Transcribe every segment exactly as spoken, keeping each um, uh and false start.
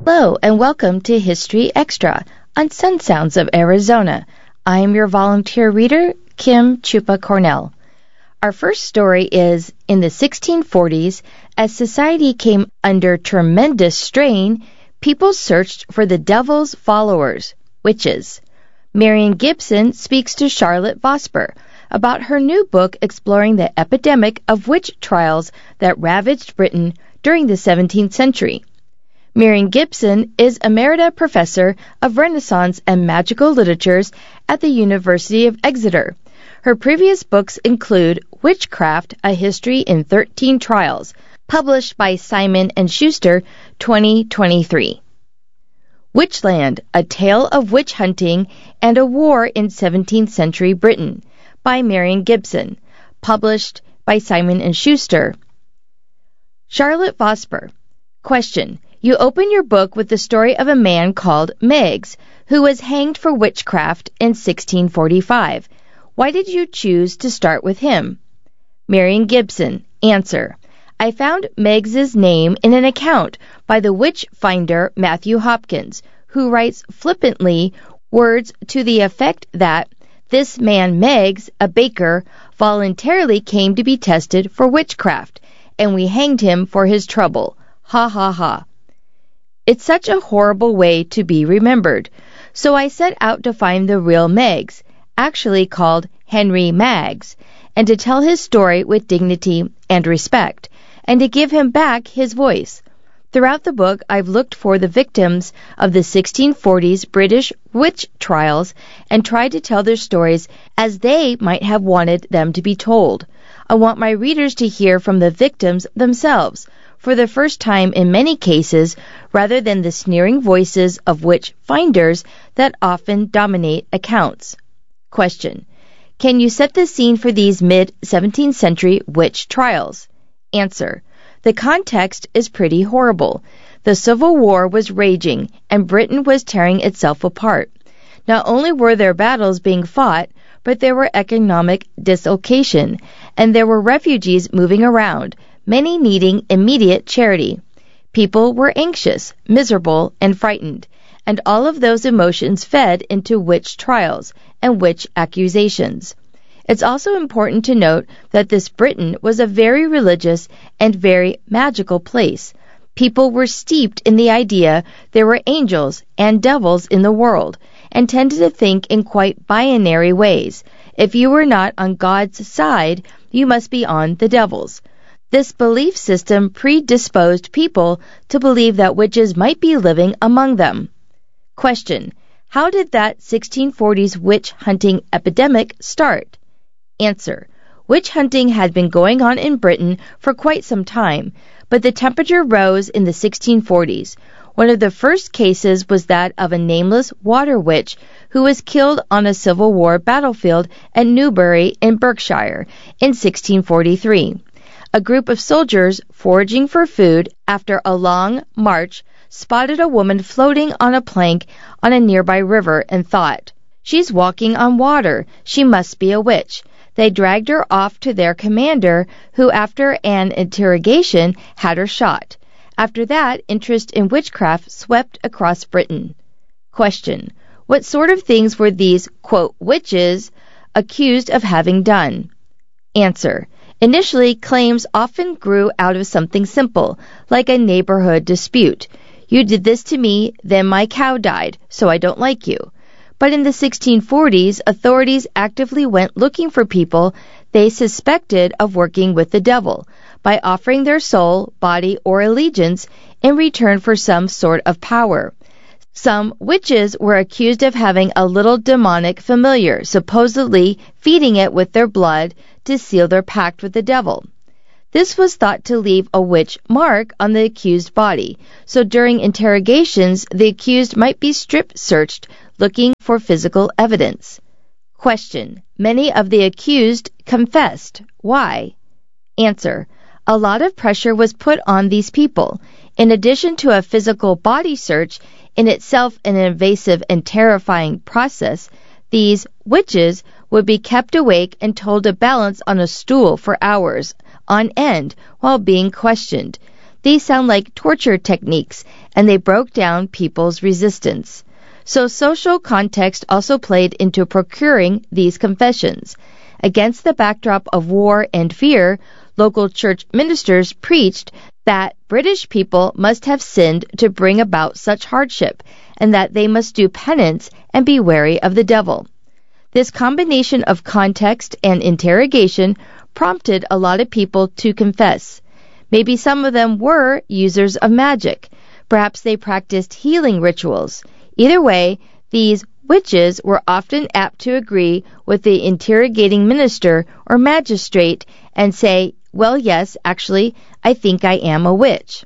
Hello and welcome to History Extra on Sun Sounds of Arizona. I am your volunteer reader, Kim Chupa Cornell. Our first story is, in the sixteen forties, as society came under tremendous strain, people searched for the devil's followers, witches. Marian Gibson speaks to Charlotte Vosper about her new book exploring the epidemic of witch trials that ravaged Britain during the seventeenth century. Marian Gibson is Emerita Professor of Renaissance and Magical Literatures at the University of Exeter. Her previous books include Witchcraft, A History in thirteen Trials, published by Simon and Schuster, twenty twenty-three. Witchland, A Tale of Witch Hunting and a War in seventeenth Century Britain, by Marian Gibson, published by Simon and Schuster. Charlotte Vosper. Question. You open your book with the story of a man called Meggs, who was hanged for witchcraft in sixteen forty-five. Why did you choose to start with him? Marian Gibson. Answer. I found Meggs's name in an account by the witch finder Matthew Hopkins, who writes flippantly words to the effect that this man Meggs, a baker, voluntarily came to be tested for witchcraft, and we hanged him for his trouble. Ha ha ha. It's such a horrible way to be remembered, so I set out to find the real Meggs, actually called Henry Maggs, and to tell his story with dignity and respect, and to give him back his voice. Throughout the book, I've looked for the victims of the sixteen forties British witch trials and tried to tell their stories as they might have wanted them to be told. I want my readers to hear from the victims themselves, for the first time in many cases, rather than the sneering voices of witch finders that often dominate accounts. Question. Can you set the scene for these mid-seventeenth century witch trials? Answer. The context is pretty horrible. The Civil War was raging, and Britain was tearing itself apart. Not only were there battles being fought, but there were economic dislocation, and there were refugees moving around, many needing immediate charity. People were anxious, miserable, and frightened, and all of those emotions fed into witch trials and witch accusations. It's also important to note that this Britain was a very religious and very magical place. People were steeped in the idea there were angels and devils in the world, and tended to think in quite binary ways. If you were not on God's side, you must be on the devil's. This belief system predisposed people to believe that witches might be living among them. Question. How did that sixteen forties witch hunting epidemic start? Answer. Witch hunting had been going on in Britain for quite some time, but the temperature rose in the sixteen forties. One of the first cases was that of a nameless water witch who was killed on a Civil War battlefield at Newbury in Berkshire in sixteen forty-three. A group of soldiers foraging for food after a long march spotted a woman floating on a plank on a nearby river and thought, "She's walking on water. She must be a witch." They dragged her off to their commander, who after an interrogation had her shot. After that, interest in witchcraft swept across Britain. Question. What sort of things were these, quote, witches accused of having done? Answer. Initially, claims often grew out of something simple, like a neighborhood dispute. You did this to me, then my cow died, so I don't like you. But in the sixteen forties, authorities actively went looking for people they suspected of working with the devil by offering their soul, body, or allegiance in return for some sort of power. Some witches were accused of having a little demonic familiar, supposedly feeding it with their blood to seal their pact with the devil. This was thought to leave a witch mark on the accused body, so during interrogations, the accused might be strip-searched looking for physical evidence. Question. Many of the accused confessed. Why? Answer. A lot of pressure was put on these people. In addition to a physical body search, in itself an invasive and terrifying process, these witches would be kept awake and told to balance on a stool for hours on end while being questioned. These sound like torture techniques, and they broke down people's resistance. So social context also played into procuring these confessions. Against the backdrop of war and fear, local church ministers preached that British people must have sinned to bring about such hardship, and that they must do penance and be wary of the devil. This combination of context and interrogation prompted a lot of people to confess. Maybe some of them were users of magic. Perhaps they practiced healing rituals. Either way, these witches were often apt to agree with the interrogating minister or magistrate and say, "Well, yes, actually, I think I am a witch."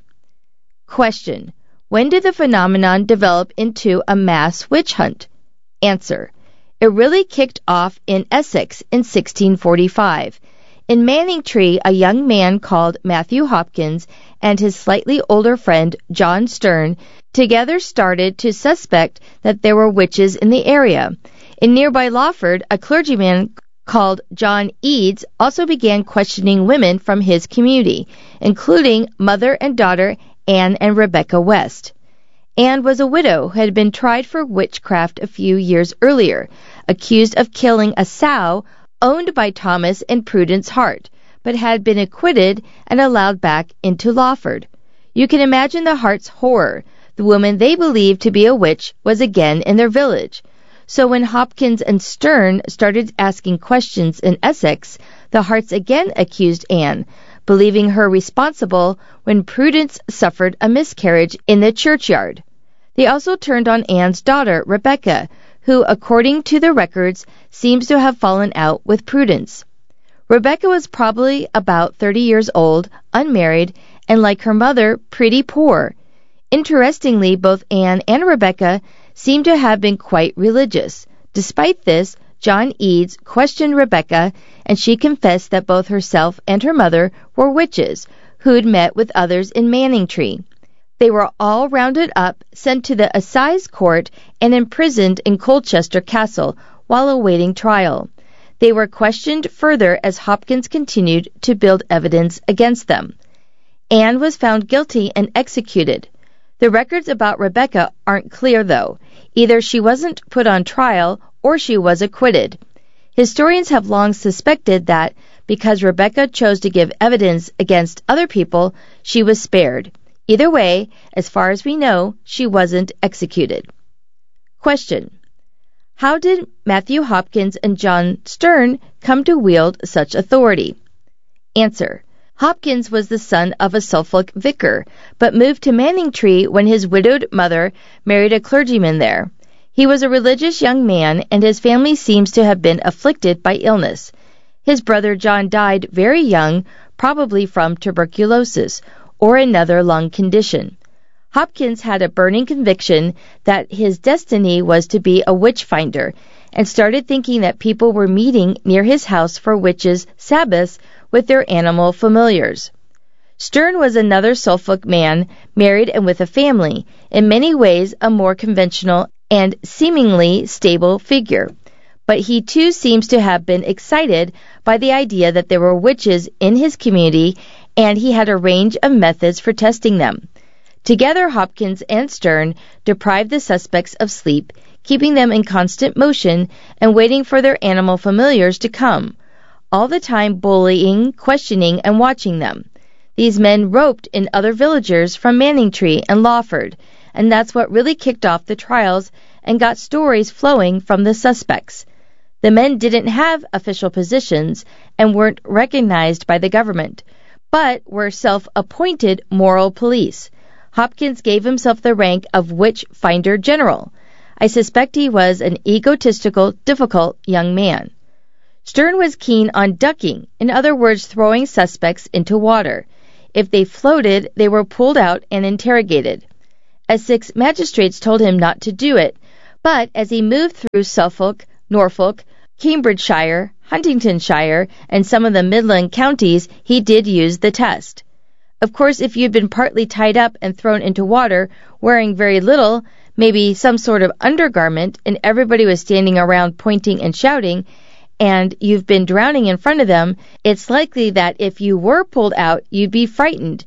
Question: when did the phenomenon develop into a mass witch hunt? Answer: it really kicked off in Essex in sixteen forty-five. In Manningtree, a young man called Matthew Hopkins and his slightly older friend John Stern together started to suspect that there were witches in the area. In nearby Lawford, a clergyman called John Eads also began questioning women from his community, including mother and daughter Anne and Rebecca West. Anne was a widow who had been tried for witchcraft a few years earlier, accused of killing a sow owned by Thomas and Prudence Hart, but had been acquitted and allowed back into Lawford. You can imagine the Harts' horror. The woman they believed to be a witch was again in their village. So when Hopkins and Stern started asking questions in Essex, the Harts again accused Anne, believing her responsible when Prudence suffered a miscarriage in the churchyard. They also turned on Anne's daughter, Rebecca, who, according to the records, seems to have fallen out with Prudence. Rebecca was probably about thirty years old, unmarried, and like her mother, pretty poor. Interestingly, both Anne and Rebecca seem to have been quite religious. Despite this, John Eads questioned Rebecca, and she confessed that both herself and her mother were witches who'd met with others in Manningtree. They were all rounded up, sent to the assize court, and imprisoned in Colchester Castle while awaiting trial. They were questioned further as Hopkins continued to build evidence against them. Anne was found guilty and executed. The records about Rebecca aren't clear, though. Either she wasn't put on trial or she was acquitted. Historians have long suspected that because Rebecca chose to give evidence against other people, she was spared. Either way, as far as we know, she wasn't executed. Question: how did Matthew Hopkins and John Stern come to wield such authority? Answer: Hopkins was the son of a Suffolk vicar, but moved to Manningtree when his widowed mother married a clergyman there. He was a religious young man, and his family seems to have been afflicted by illness. His brother John died very young, probably from tuberculosis or another lung condition. Hopkins had a burning conviction that his destiny was to be a witch finder, and started thinking that people were meeting near his house for witches' Sabbaths with their animal familiars. Stern was another Suffolk man, married and with a family, in many ways a more conventional and seemingly stable figure. But he too seems to have been excited by the idea that there were witches in his community, and he had a range of methods for testing them. Together, Hopkins and Stern deprived the suspects of sleep, keeping them in constant motion and waiting for their animal familiars to come, all the time bullying, questioning, and watching them. These men roped in other villagers from Manningtree and Lawford, and that's what really kicked off the trials and got stories flowing from the suspects. The men didn't have official positions and weren't recognized by the government, but were self-appointed moral police. Hopkins gave himself the rank of witch finder general. I suspect he was an egotistical, difficult young man. Stern was keen on ducking, in other words, throwing suspects into water. If they floated, they were pulled out and interrogated. Essex magistrates told him not to do it, but as he moved through Suffolk, Norfolk, Cambridgeshire, Huntingdonshire, and some of the Midland counties, he did use the test. Of course, if you'd been partly tied up and thrown into water, wearing very little, maybe some sort of undergarment, and everybody was standing around pointing and shouting, and you've been drowning in front of them, it's likely that if you were pulled out, you'd be frightened,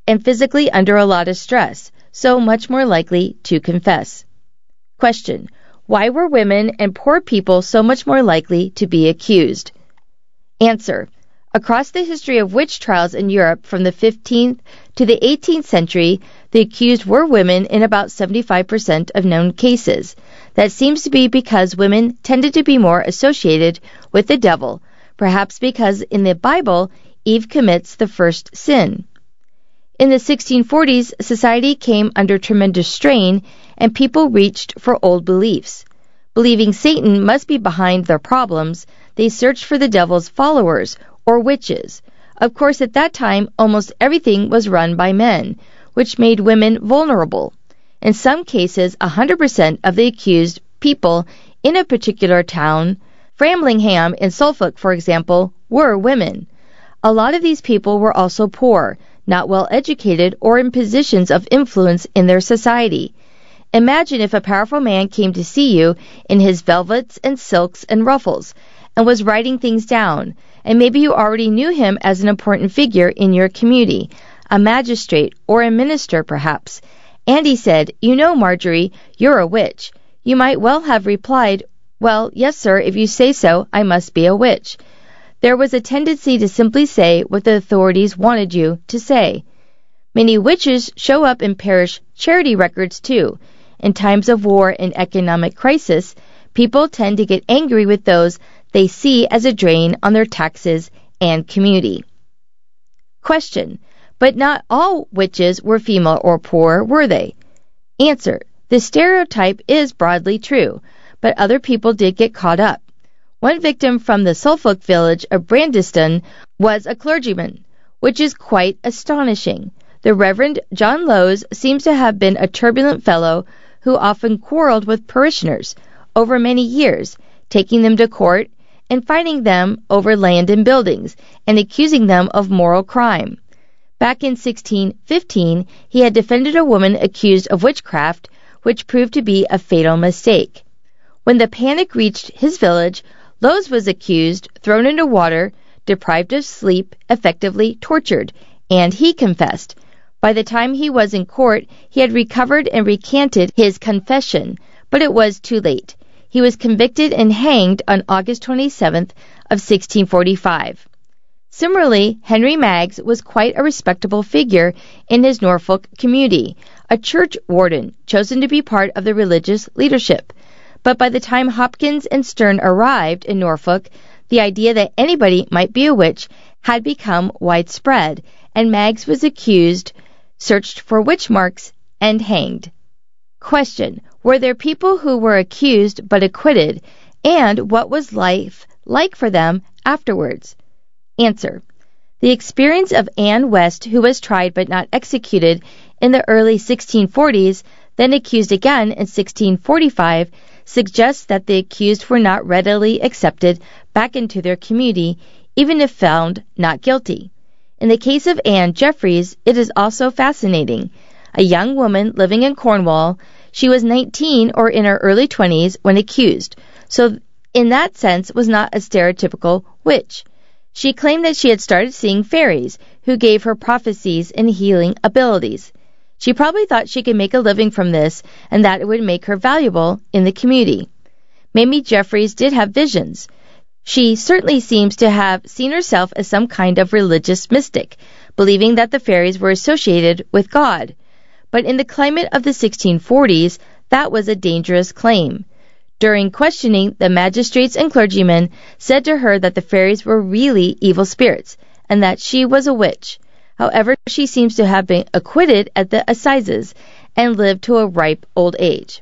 and physically under a lot of stress, so much more likely to confess. Question: why were women and poor people so much more likely to be accused? Answer: across the history of witch trials in Europe from the fifteenth to the eighteenth century, the accused were women in about seventy-five percent of known cases. That seems to be because women tended to be more associated with the devil, perhaps because in the Bible, Eve commits the first sin. In the sixteen forties, society came under tremendous strain and people reached for old beliefs. Believing Satan must be behind their problems, they searched for the devil's followers, or witches. Of course, at that time, almost everything was run by men, which made women vulnerable. In some cases, one hundred percent of the accused people in a particular town, Framlingham in Suffolk, for example, were women. A lot of these people were also poor, not well educated, or in positions of influence in their society. Imagine if a powerful man came to see you in his velvets and silks and ruffles, and was writing things down, and maybe you already knew him as an important figure in your community, a magistrate or a minister perhaps, and he said, "You know, Marjorie, you're a witch." You might well have replied, "Well, yes, sir, if you say so, I must be a witch." There was a tendency to simply say what the authorities wanted you to say. Many witches show up in parish charity records too. In times of war and economic crisis, people tend to get angry with those they see as a drain on their taxes and community. Question: but not all witches were female or poor, were they? Answer: the stereotype is broadly true, but other people did get caught up. One victim from the Suffolk village of Brandeston was a clergyman, which is quite astonishing. The Reverend John Lowes seems to have been a turbulent fellow who often quarreled with parishioners over many years, taking them to court and fighting them over land and buildings, and accusing them of moral crime. Back in sixteen fifteen, he had defended a woman accused of witchcraft, which proved to be a fatal mistake. When the panic reached his village, Lowes was accused, thrown into water, deprived of sleep, effectively tortured, and he confessed. By the time he was in court, he had recovered and recanted his confession, but it was too late. He was convicted and hanged on August twenty-seventh of sixteen forty-five. Similarly, Henry Maggs was quite a respectable figure in his Norfolk community, a church warden chosen to be part of the religious leadership. But by the time Hopkins and Sterne arrived in Norfolk, the idea that anybody might be a witch had become widespread, and Maggs was accused, searched for witch marks, and hanged. Question: were there people who were accused but acquitted, and what was life like for them afterwards? Answer: the experience of Anne West, who was tried but not executed in the early sixteen forties, then accused again in sixteen forty-five, suggests that the accused were not readily accepted back into their community, even if found not guilty. In the case of Anne Jeffreys, it is also fascinating. A young woman living in Cornwall, she was nineteen or in her early twenties when accused, so in that sense was not a stereotypical witch. She claimed that she had started seeing fairies, who gave her prophecies and healing abilities. She probably thought she could make a living from this and that it would make her valuable in the community. Mamie Jeffreys did have visions. She certainly seems to have seen herself as some kind of religious mystic, believing that the fairies were associated with God. But in the climate of the sixteen forties, that was a dangerous claim. During questioning, the magistrates and clergymen said to her that the fairies were really evil spirits, and that she was a witch. However, she seems to have been acquitted at the assizes and lived to a ripe old age.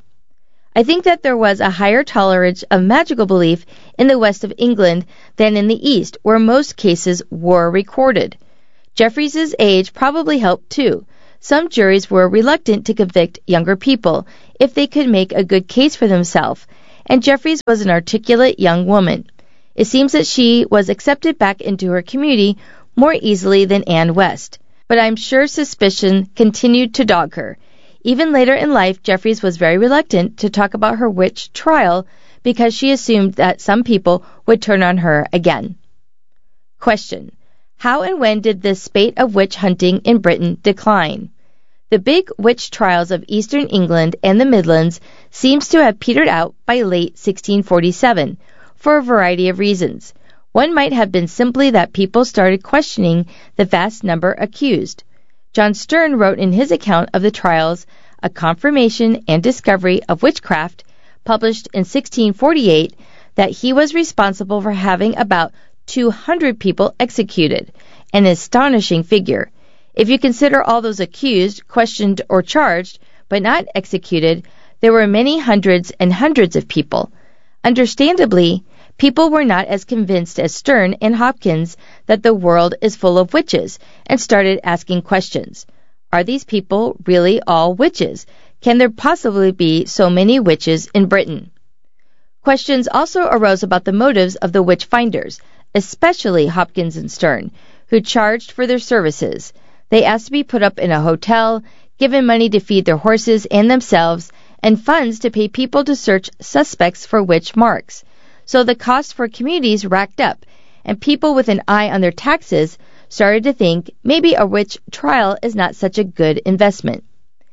I think that there was a higher tolerance of magical belief in the west of England than in the east, where most cases were recorded. Jeffreys' age probably helped too. Some juries were reluctant to convict younger people if they could make a good case for themselves, and Jeffreys was an articulate young woman. It seems that she was accepted back into her community more easily than Anne West, but I'm sure suspicion continued to dog her. Even later in life, Jeffreys was very reluctant to talk about her witch trial because she assumed that some people would turn on her again. Question: How and when did the spate of witch hunting in Britain decline? The big witch trials of eastern England and the Midlands seems to have petered out by late sixteen forty-seven for a variety of reasons. One might have been simply that people started questioning the vast number accused. John Stern wrote in his account of the trials, A Confirmation and Discovery of Witchcraft, published in sixteen forty-eight, that he was responsible for having about two hundred people executed, an astonishing figure. If you consider all those accused, questioned, or charged, but not executed, there were many hundreds and hundreds of people. Understandably, people were not as convinced as Stern and Hopkins that the world is full of witches and started asking questions. Are these people really all witches? Can there possibly be so many witches in Britain? Questions also arose about the motives of the witch finders, especially Hopkins and Stern, who charged for their services. They asked to be put up in a hotel, given money to feed their horses and themselves, and funds to pay people to search suspects for witch marks. So the cost for communities racked up, and people with an eye on their taxes started to think maybe a witch trial is not such a good investment.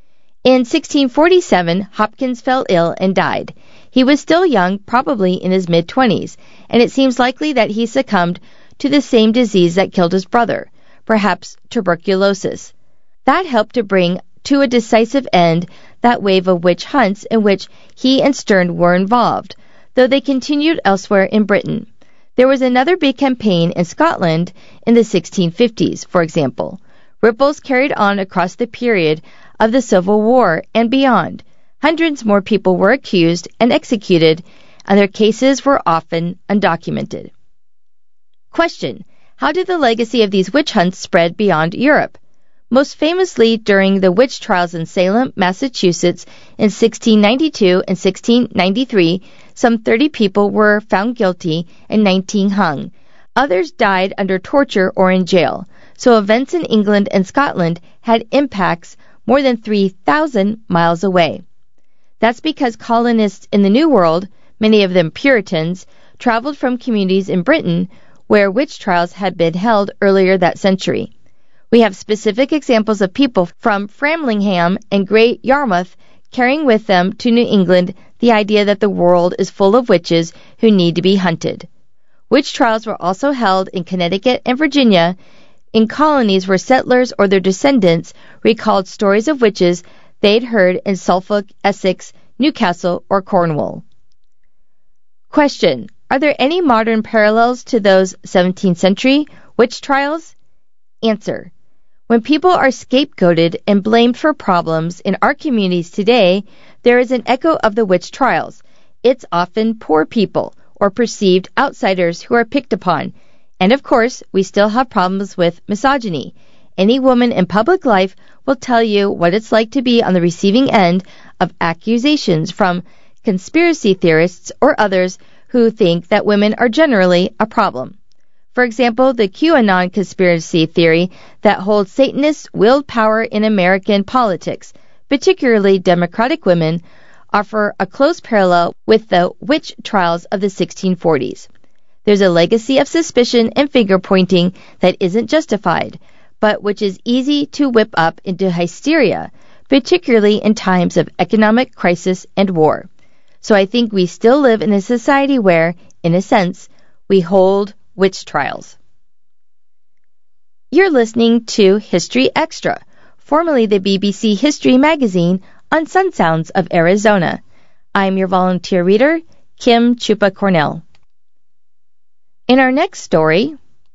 In sixteen forty-seven, Hopkins fell ill and died. He was still young, probably in his mid-twenties, and it seems likely that he succumbed to the same disease that killed his brother, perhaps tuberculosis. That helped to bring to a decisive end that wave of witch hunts in which he and Stern were involved, though they continued elsewhere in Britain. There was another big campaign in Scotland in the sixteen fifties, for example. Ripples carried on across the period of the Civil War and beyond. Hundreds more people were accused and executed, and their cases were often undocumented. Question: how did the legacy of these witch hunts spread beyond Europe? Most famously during the witch trials in Salem, Massachusetts in sixteen ninety-two and sixteen ninety-three, some thirty people were found guilty and nineteen hung. Others died under torture or in jail. So events in England and Scotland had impacts more than three thousand miles away. That's because colonists in the New World, many of them Puritans, traveled from communities in Britain where witch trials had been held earlier that century. We have specific examples of people from Framlingham and Great Yarmouth carrying with them to New England the idea that the world is full of witches who need to be hunted. Witch trials were also held in Connecticut and Virginia, in colonies where settlers or their descendants recalled stories of witches they'd heard in Suffolk, Essex, Newcastle, or Cornwall. Question: are there any modern parallels to those seventeenth century witch trials? Answer: when people are scapegoated and blamed for problems in our communities today, there is an echo of the witch trials. It's often poor people or perceived outsiders who are picked upon. And of course, we still have problems with misogyny. Any woman in public life will tell you what it's like to be on the receiving end of accusations from conspiracy theorists or others who think that women are generally a problem. For example, the QAnon conspiracy theory that holds Satanists wield power in American politics, particularly Democratic women, offer a close parallel with the witch trials of the sixteen forties. There's a legacy of suspicion and finger-pointing that isn't justified, but which is easy to whip up into hysteria, particularly in times of economic crisis and war. So I think we still live in a society where, in a sense, we hold witch trials. You're listening to History Extra, formerly the B B C History magazine on Sun Sounds of Arizona. I'm your volunteer reader, Kim Chupa Cornell. In our next story,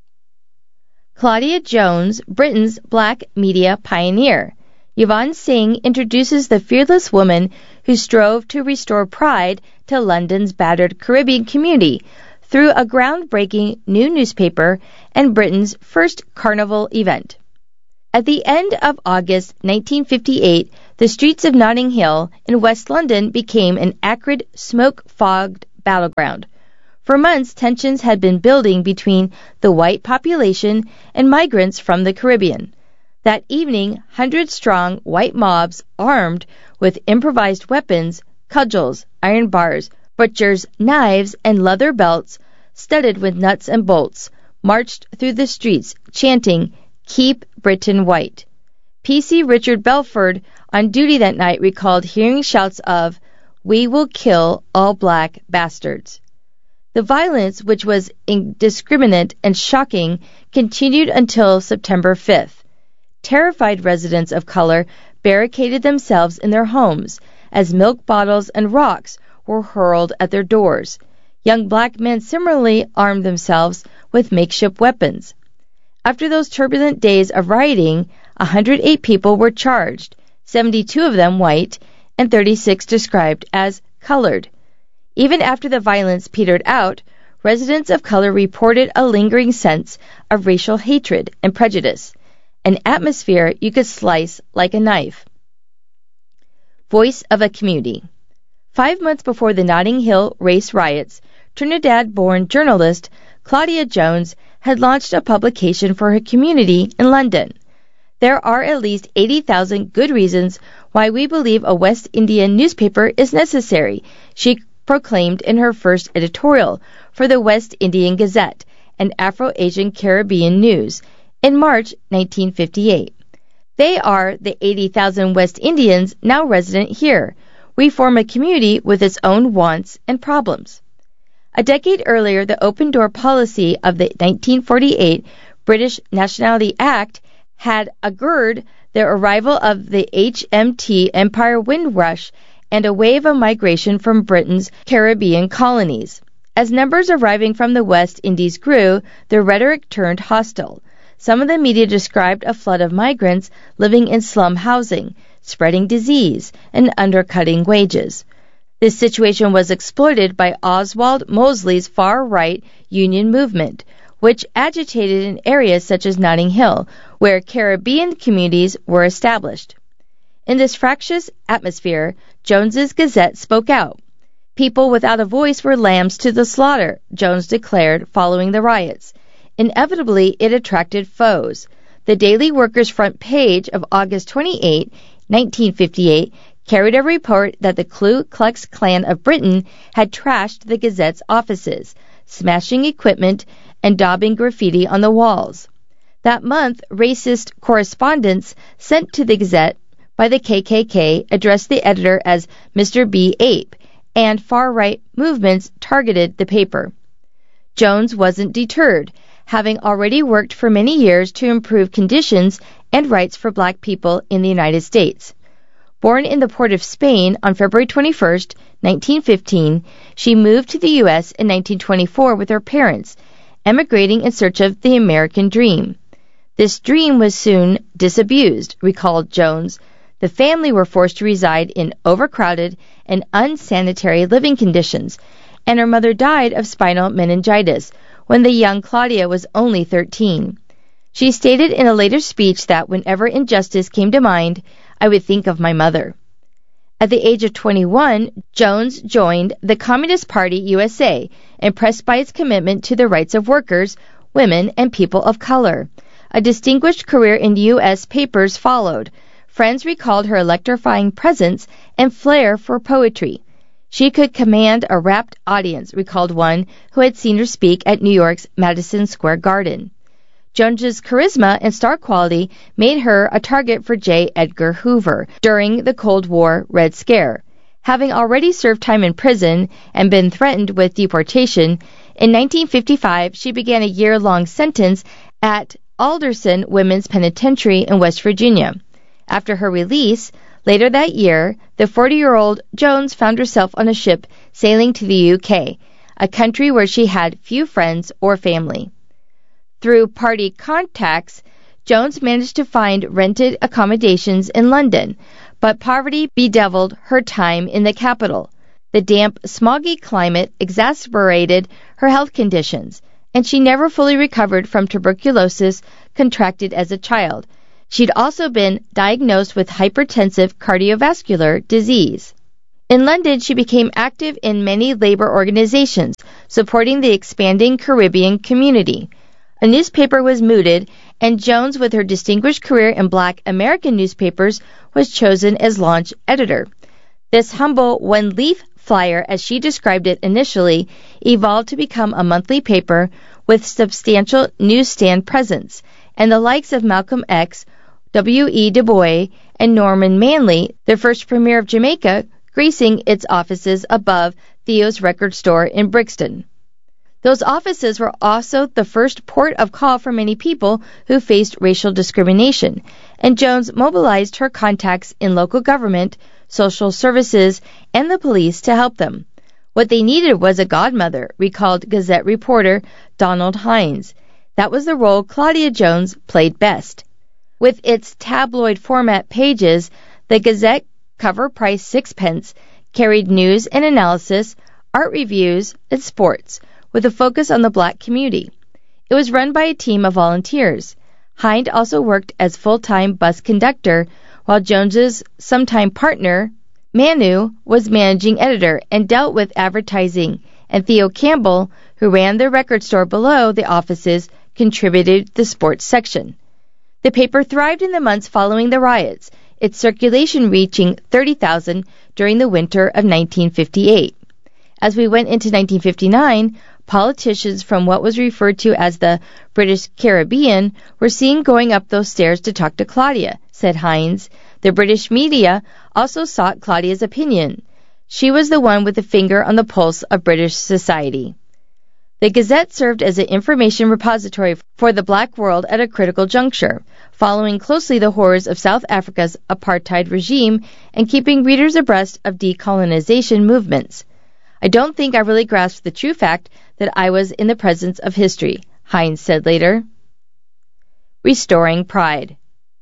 Claudia Jones, Britain's black media pioneer. Yvonne Singh introduces the fearless woman who strove to restore pride to London's battered Caribbean community through a groundbreaking new newspaper and Britain's first carnival event. At the end of August nineteen fifty-eight, the streets of Notting Hill in West London became an acrid, smoke-fogged battleground. For months, tensions had been building between the white population and migrants from the Caribbean. That evening, hundred-strong white mobs armed with improvised weapons, cudgels, iron bars, butchers' knives, and leather belts studded with nuts and bolts, marched through the streets chanting, "Keep Britain White." P C Richard Belford, on duty that night, recalled hearing shouts of, "We will kill all black bastards." The violence, which was indiscriminate and shocking, continued until September fifth. Terrified residents of color barricaded themselves in their homes as milk bottles and rocks were hurled at their doors. Young black men similarly armed themselves with makeshift weapons. After those turbulent days of rioting, one hundred eight people were charged, seventy-two of them white, and thirty-six described as colored. Even after the violence petered out, residents of color reported a lingering sense of racial hatred and prejudice, an atmosphere you could slice like a knife. Voice of a Community. Five months before the Notting Hill race riots, Trinidad-born journalist Claudia Jones had launched a publication for her community in London. There are at least eighty thousand good reasons why we believe a West Indian newspaper is necessary, she proclaimed in her first editorial for the West Indian Gazette and Afro-Asian Caribbean News in March nineteen fifty-eight. They are the eighty thousand West Indians now resident here. We form a community with its own wants and problems. A decade earlier, the open-door policy of the nineteen forty-eight British Nationality Act had augured the arrival of the H M T Empire Windrush and a wave of migration from Britain's Caribbean colonies. As numbers arriving from the West Indies grew, the rhetoric turned hostile. Some of the media described a flood of migrants living in slum housing, spreading disease, and undercutting wages. This situation was exploited by Oswald Mosley's far-right union movement, which agitated in areas such as Notting Hill, where Caribbean communities were established. In this fractious atmosphere, Jones's Gazette spoke out. People without a voice were lambs to the slaughter, Jones declared following the riots. Inevitably, it attracted foes. The Daily Worker's front page of August twenty-eighth, nineteen fifty-eight, carried a report that the Ku Klux Klan of Britain had trashed the Gazette's offices, smashing equipment and daubing graffiti on the walls. That month, racist correspondence sent to the Gazette by the K K K addressed the editor as Mister B. Ape, and far-right movements targeted the paper. Jones wasn't deterred, having already worked for many years to improve conditions and rights for black people in the United States. Born in the port of Spain on February twenty-first, nineteen fifteen, she moved to the U S in nineteen twenty-four with her parents, emigrating in search of the American dream. This dream was soon disabused, recalled Jones. The family were forced to reside in overcrowded and unsanitary living conditions, and her mother died of spinal meningitis when the young Claudia was only thirteen. She stated in a later speech that whenever injustice came to mind, I would think of my mother. At the age of twenty-one, Jones joined the Communist Party U S A, impressed by its commitment to the rights of workers, women, and people of color. A distinguished career in U S papers followed. Friends recalled her electrifying presence and flair for poetry. She could command a rapt audience, recalled one who had seen her speak at New York's Madison Square Garden. Jones's charisma and star quality made her a target for J. Edgar Hoover during the Cold War Red Scare. Having already served time in prison and been threatened with deportation, in nineteen fifty-five she began a year-long sentence at Alderson Women's Penitentiary in West Virginia. After her release, later that year, the forty-year-old Jones found herself on a ship sailing to the U K, a country where she had few friends or family. Through party contacts, Jones managed to find rented accommodations in London, but poverty bedeviled her time in the capital. The damp, smoggy climate exacerbated her health conditions, and she never fully recovered from tuberculosis contracted as a child. She'd also been diagnosed with hypertensive cardiovascular disease. In London, she became active in many labor organizations, supporting the expanding Caribbean community. A newspaper was mooted, and Jones, with her distinguished career in black American newspapers, was chosen as launch editor. This humble one-leaf flyer, as she described it initially, evolved to become a monthly paper with substantial newsstand presence, and the likes of Malcolm X, W E Du Bois, and Norman Manley, the first premier of Jamaica, gracing its offices above Theo's record store in Brixton. Those offices were also the first port of call for many people who faced racial discrimination, and Jones mobilized her contacts in local government, social services, and the police to help them. What they needed was a godmother, recalled Gazette reporter Donald Hines. That was the role Claudia Jones played best. With its tabloid format pages, the Gazette, cover price sixpence, carried news and analysis, art reviews, and sports, with a focus on the black community. It was run by a team of volunteers. Hind also worked as full-time bus conductor, while Jones's sometime partner, Manu, was managing editor and dealt with advertising, and Theo Campbell, who ran the record store below the offices, contributed the sports section. The paper thrived in the months following the riots, its circulation reaching thirty thousand during the winter of nineteen fifty-eight. As we went into nineteen fifty-nine, politicians from what was referred to as the British Caribbean were seen going up those stairs to talk to Claudia, said Hines. The British media also sought Claudia's opinion. She was the one with the finger on the pulse of British society. The Gazette served as an information repository for the black world at a critical juncture, following closely the horrors of South Africa's apartheid regime and keeping readers abreast of decolonization movements. I don't think I really grasped the true fact that I was in the presence of history, Hines said later. Restoring pride.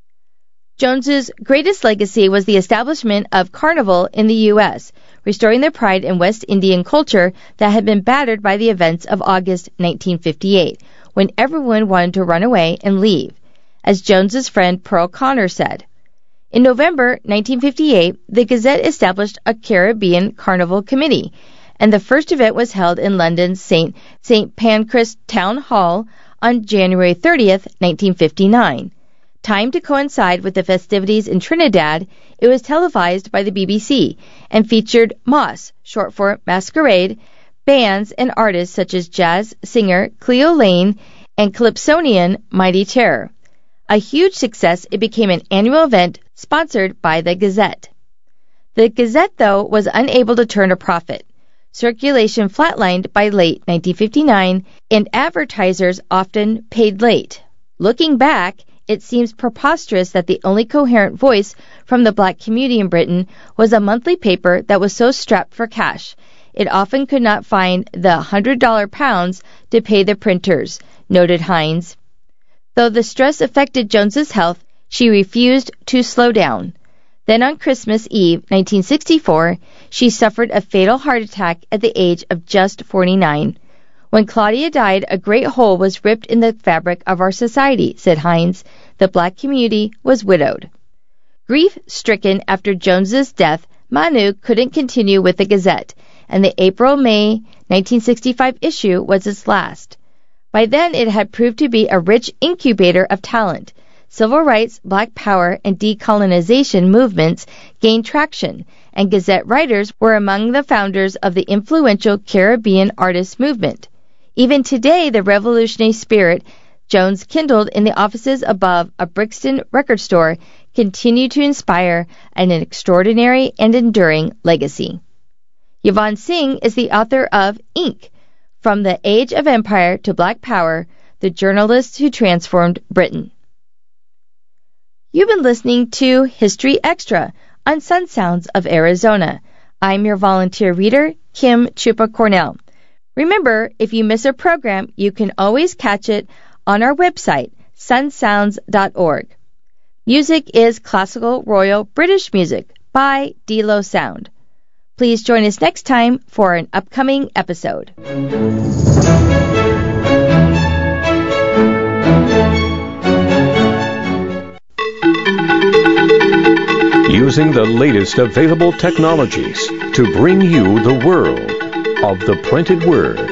Jones's greatest legacy was the establishment of Carnival in the U S, restoring the pride in West Indian culture that had been battered by the events of August nineteen fifty-eight, when everyone wanted to run away and leave, as Jones's friend Pearl Connor said. In November nineteen fifty-eight, the Gazette established a Caribbean Carnival Committee, and the first event was held in London's Saint Saint Pancras Town Hall on January thirtieth, nineteen fifty-nine. Timed to coincide with the festivities in Trinidad, it was televised by the B B C and featured Moss, short for Masquerade, bands and artists such as jazz singer Cleo Lane and Calypsonian Mighty Terror. A huge success, it became an annual event sponsored by the Gazette. The Gazette, though, was unable to turn a profit. Circulation flatlined by late nineteen fifty-nine, and advertisers often paid late. Looking back, it seems preposterous that the only coherent voice from the black community in Britain was a monthly paper that was so strapped for cash, it often could not find the one hundred dollar pounds to pay the printers, noted Hines. Though the stress affected Jones's health, she refused to slow down. Then on Christmas Eve, nineteen sixty-four, she suffered a fatal heart attack at the age of just forty-nine. When Claudia died, a great hole was ripped in the fabric of our society, said Hines. The black community was widowed. Grief-stricken after Jones's death, Manu couldn't continue with the Gazette, and the April-May nineteen sixty-five issue was its last. By then, it had proved to be a rich incubator of talent. Civil rights, black power, and decolonization movements gained traction, and Gazette writers were among the founders of the influential Caribbean artist movement. Even today, the revolutionary spirit Jones kindled in the offices above a Brixton record store continue to inspire an extraordinary and enduring legacy. Yvonne Singh is the author of Ink, From the Age of Empire to Black Power, the journalist who transformed Britain. You've been listening to History Extra on Sun Sounds of Arizona. I'm your volunteer reader, Kim Chupa Cornell. Remember, if you miss a program, you can always catch it on our website, sun sounds dot org. Music is classical Royal British music by D-Lo Sound. Please join us next time for an upcoming episode. Using the latest available technologies to bring you the world of the printed word.